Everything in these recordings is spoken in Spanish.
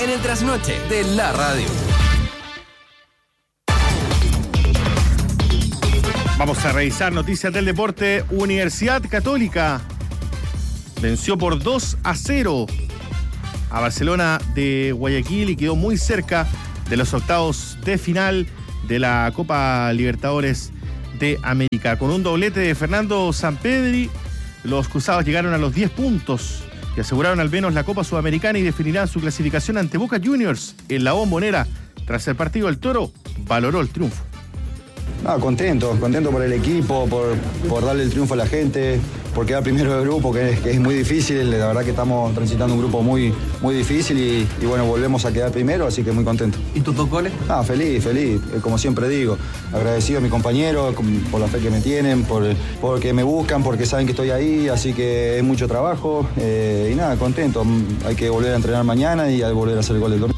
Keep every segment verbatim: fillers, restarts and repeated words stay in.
en el trasnoche de la radio. Vamos a revisar noticias del deporte. Universidad Católica venció por dos a cero a Barcelona de Guayaquil y quedó muy cerca de los octavos de final de la Copa Libertadores de América. Con un doblete de Fernando Sampedri, los cruzados llegaron a los diez puntos y aseguraron al menos la Copa Sudamericana y definirán su clasificación ante Boca Juniors en la Bombonera. Tras el partido, el Toro valoró el triunfo. No, contento, contento por el equipo, por, por darle el triunfo a la gente, por quedar primero del grupo, que es, que es muy difícil. La verdad que estamos transitando un grupo muy, muy difícil y, y bueno, volvemos a quedar primero, así que muy contento. ¿Y tus dos goles? Ah, feliz, feliz, como siempre digo. Agradecido a mis compañeros por la fe que me tienen, por, porque me buscan, porque saben que estoy ahí, así que es mucho trabajo eh, y nada, contento. Hay que volver a entrenar mañana y a volver a hacer el gol del torneo.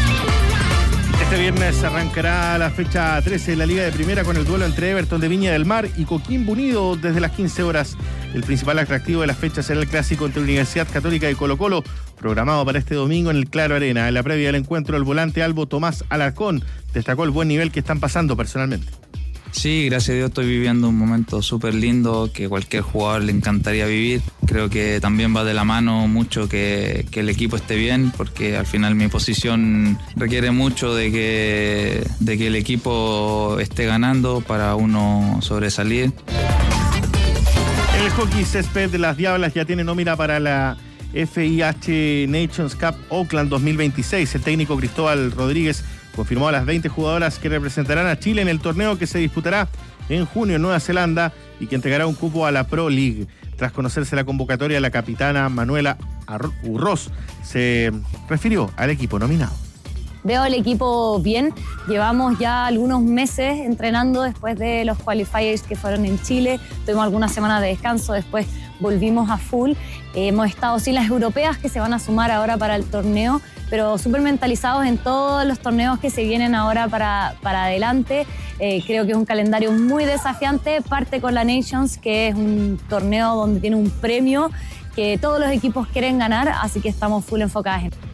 Este viernes arrancará la fecha trece de la Liga de Primera con el duelo entre Everton de Viña del Mar y Coquimbo Unido desde las quince horas. El principal atractivo de la fecha será el clásico entre Universidad Católica y Colo-Colo, programado para este domingo en el Claro Arena. En la previa del encuentro, el volante albo Tomás Alarcón destacó el buen nivel que están pasando personalmente. Sí, gracias a Dios estoy viviendo un momento súper lindo que cualquier jugador le encantaría vivir. Creo que también va de la mano mucho que, que el equipo esté bien, porque al final mi posición requiere mucho de que, de que el equipo esté ganando para uno sobresalir. El hockey césped de las Diablas ya tiene nómina para la F I H Nations Cup Auckland dos mil veintiséis. El técnico Cristóbal Rodríguez confirmó a las veinte jugadoras que representarán a Chile en el torneo que se disputará en junio en Nueva Zelanda y que entregará un cupo a la Pro League. Tras conocerse la convocatoria, la capitana Manuela Urroz se refirió al equipo nominado. Veo al equipo bien, llevamos ya algunos meses entrenando después de los qualifiers que fueron en Chile, tuvimos algunas semanas de descanso, después volvimos a full, eh, hemos estado sin las europeas que se van a sumar ahora para el torneo, pero súper mentalizados en todos los torneos que se vienen ahora para, para adelante. Eh, creo que es un calendario muy desafiante, parte con la Nations, que es un torneo donde tiene un premio que todos los equipos quieren ganar, así que estamos full enfocados en eso.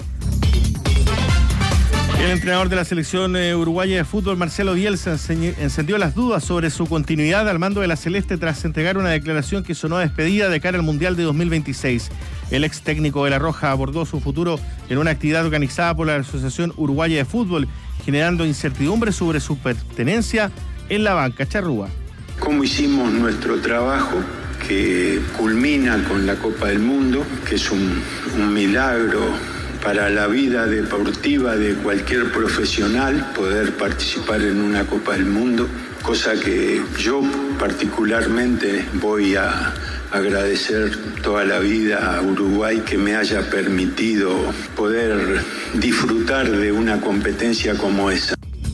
El entrenador de la selección eh, uruguaya de fútbol, Marcelo Bielsa, encendió las dudas sobre su continuidad al mando de la Celeste tras entregar una declaración que sonó a despedida de cara al Mundial de dos mil veintiséis. El ex técnico de La Roja abordó su futuro en una actividad organizada por la Asociación Uruguaya de Fútbol, generando incertidumbre sobre su pertenencia en la banca. Charrúa. ¿Cómo hicimos nuestro trabajo que culmina con la Copa del Mundo, que es un, un milagro para la vida deportiva de cualquier profesional poder participar en una Copa del Mundo, cosa que yo particularmente voy a agradecer toda la vida a Uruguay que me haya permitido poder disfrutar de una competencia como esa.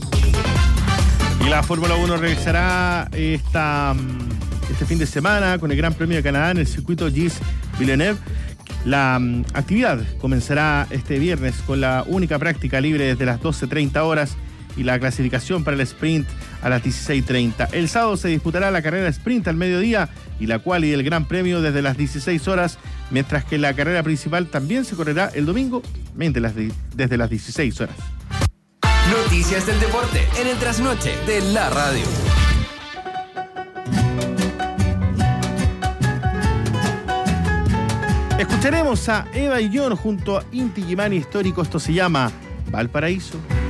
Y la Fórmula uno regresará esta, este fin de semana con el Gran Premio de Canadá en el circuito Gilles Villeneuve. La um, actividad comenzará este viernes con la única práctica libre desde las doce treinta horas y la clasificación para el sprint a las dieciséis treinta. El sábado se disputará la carrera sprint al mediodía y la quali del Gran Premio desde las dieciséis horas, mientras que la carrera principal también se correrá el domingo desde las dieciséis horas. Noticias del deporte en el trasnoche de la radio. Escucharemos a Eva y John junto a Inti Gimani Histórico. Esto se llama Valparaíso.